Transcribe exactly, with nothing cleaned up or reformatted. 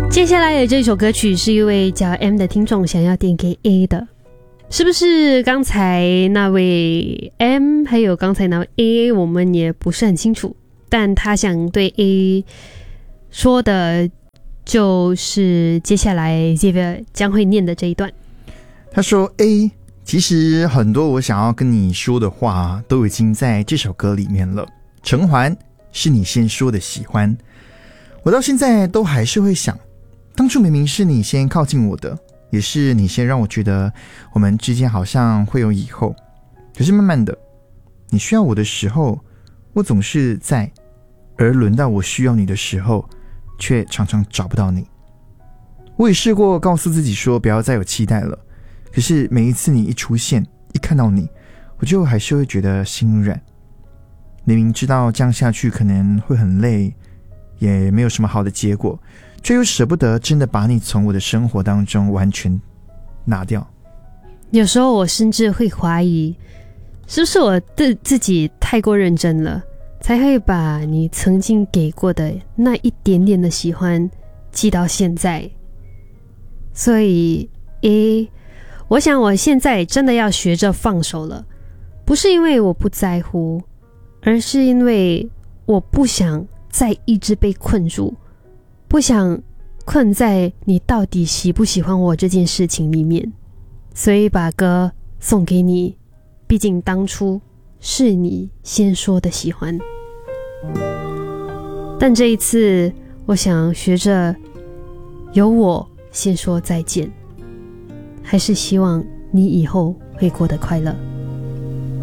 接下来的这首歌曲是一位叫 M 的听众想要点给 A 的，是不是刚才那位 M 还有刚才那位 A 我们也不是很清楚，但他想对 A 说的就是接下来这个将会念的这一段。 他说 A， 其实很多我想要跟你说的话都已经在这首歌里面了，陈环是你先说的喜欢，我到现在都还是会想，当初明明是你先靠近我的，也是你先让我觉得我们之间好像会有以后，可是慢慢的你需要我的时候我总是在，而轮到我需要你的时候却常常找不到你。我也试过告诉自己说不要再有期待了，可是每一次你一出现一看到你，我就还是会觉得心软。明明知道这样下去可能会很累，也没有什么好的结果，却又舍不得真的把你从我的生活当中完全拿掉。 有时候我甚至会怀疑，是不是我对自己太过认真了，才会把你曾经给过的那一点点的喜欢记到现在。所以诶，我想我现在真的要学着放手了，不是因为我不在乎，而是因为我不想再一直被困住，不想困在你到底喜不喜欢我这件事情里面，所以把歌送给你，毕竟当初是你先说的喜欢。但这一次我想学着由我先说再见，还是希望你以后会过得快乐。